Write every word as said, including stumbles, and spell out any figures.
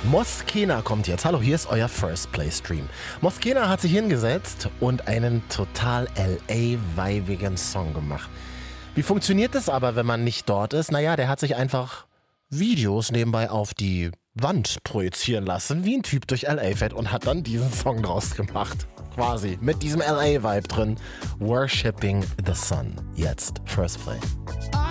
Moskena kommt jetzt. Hallo, hier ist euer First Play Stream. Moskena hat sich hingesetzt und einen total L A-weibigen Song gemacht. Wie funktioniert das aber, wenn man nicht dort ist? Naja, der hat sich einfach Videos nebenbei auf die Wand projizieren lassen, wie ein Typ durch L A fährt und hat dann diesen Song draus gemacht. Quasi. Mit diesem L A-Vibe drin. Worshipping the Sun. Jetzt First Play.